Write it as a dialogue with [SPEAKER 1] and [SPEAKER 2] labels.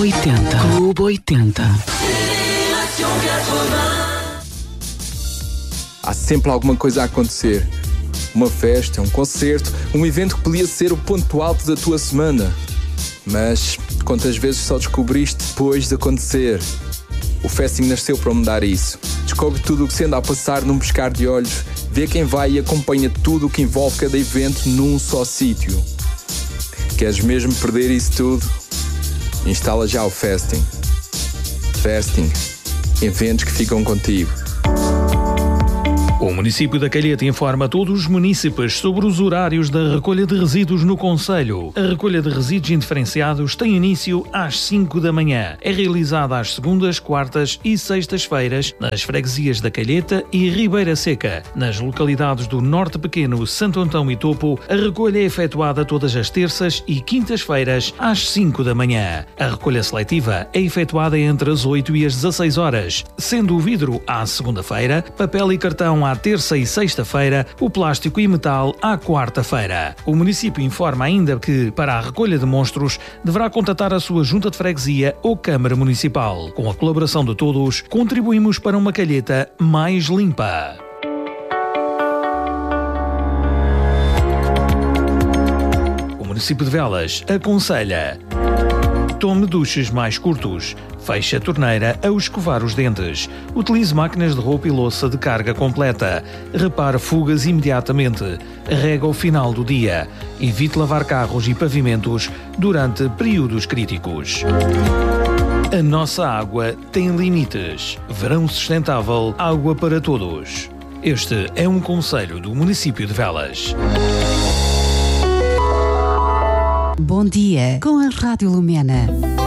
[SPEAKER 1] 80. Clube 80.
[SPEAKER 2] Há sempre alguma coisa a acontecer. Uma festa, um concerto, um evento que podia ser o ponto alto da tua semana. Mas quantas vezes só descobriste depois de acontecer? O Festing nasceu para mudar isso. Descobre tudo o que se anda a passar num piscar de olhos, vê quem vai e acompanha tudo o que envolve cada evento num só sítio. Queres mesmo perder isso tudo? Instala já o Festing. Festing. Eventos que ficam contigo.
[SPEAKER 3] O município da Calheta informa todos os munícipes sobre os horários da recolha de resíduos no concelho. A recolha de resíduos indiferenciados tem início às 5 da manhã. É realizada às segundas, quartas e sextas-feiras nas freguesias da Calheta e Ribeira Seca. Nas localidades do Norte Pequeno, Santo Antão e Topo, a recolha é efetuada todas as terças e quintas-feiras às 5 da manhã. A recolha seletiva é efetuada entre as 8 e as 16 horas, sendo o vidro à segunda-feira, papel e cartão à terça e sexta-feira, o plástico e metal à quarta-feira. O município informa ainda que, para a recolha de monstros, deverá contatar a sua junta de freguesia ou Câmara Municipal. Com a colaboração de todos, contribuímos para uma Calheta mais limpa. O município de Velas aconselha: tome duches mais curtos. Feche a torneira ao escovar os dentes. Utilize máquinas de roupa e louça de carga completa. Repare fugas imediatamente. Rega ao final do dia. Evite lavar carros e pavimentos durante períodos críticos. A nossa água tem limites. Verão sustentável, água para todos. Este é um conselho do município de Velas.
[SPEAKER 1] Bom dia com a Rádio Lumena.